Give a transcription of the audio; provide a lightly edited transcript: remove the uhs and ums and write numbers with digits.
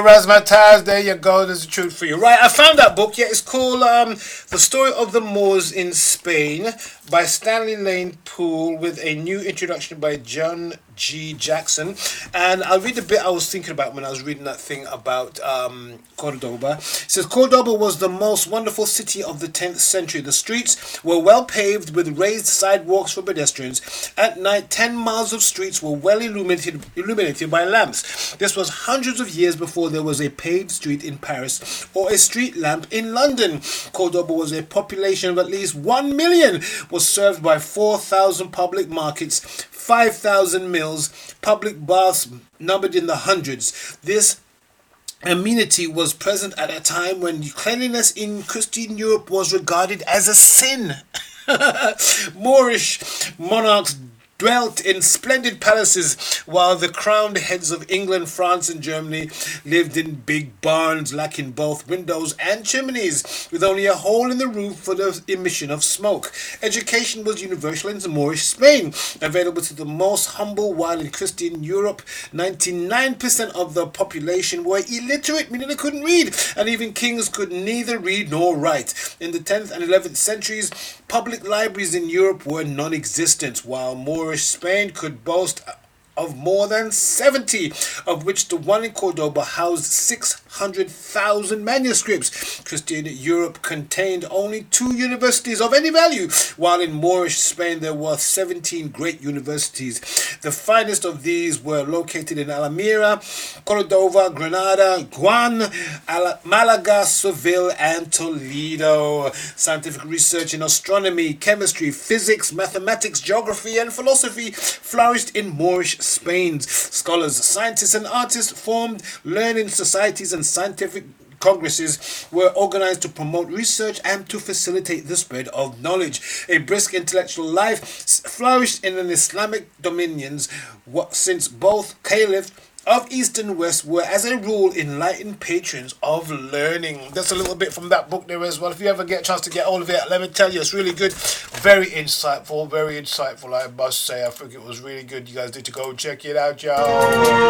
Razzmatazz, there you go. There's the truth for you. Right, I found that book. Yeah, it's called The Story of the Moors in Spain by Stanley Lane Poole with a new introduction by John G. Jackson. And I'll read the bit I was thinking about when I was reading that thing about Cordoba. It says, Cordoba was the most wonderful city of the 10th century. The streets were well paved with raised sidewalks for pedestrians. At night, 10 miles of streets were well illuminated by lamps. This was hundreds of years before there was a paved street in Paris or a street lamp in London. Cordoba was a population of at least 1 million, was served by 4,000 public markets, 5,000 mills, public baths numbered in the hundreds. This amenity was present at a time when cleanliness in Christian Europe was regarded as a sin. Moorish monarchs dwelt in splendid palaces, while the crowned heads of England, France, and Germany lived in big barns lacking both windows and chimneys, with only a hole in the roof for the emission of smoke. Education was universal in Moorish Spain, available to the most humble, while in Christian Europe, 99% of the population were illiterate, meaning they couldn't read, and even kings could neither read nor write. In the 10th and 11th centuries, public libraries in Europe were non-existent, while Moorish Spain could boast of more than 70, of which the one in Cordoba housed 600,000 manuscripts. Christian Europe contained only 2 universities of any value, while in Moorish Spain there were 17 great universities. The finest of these were located in Almeria, Cordova, Granada, Guan, Malaga, Seville, and Toledo. Scientific research in astronomy, chemistry, physics, mathematics, geography, and philosophy flourished in Moorish Spain. Scholars, scientists, and artists formed learning societies, and scientific congresses were organized to promote research and to facilitate the spread of knowledge. A brisk intellectual life flourished in an Islamic dominions, since both caliphs of East and West were, as a rule, enlightened patrons of learning. That's a little bit from that book there as well. If you ever get a chance to get all of it, let me tell you, it's really good. Very insightful, I must say. I think it was really good. You guys need to go check it out, y'all.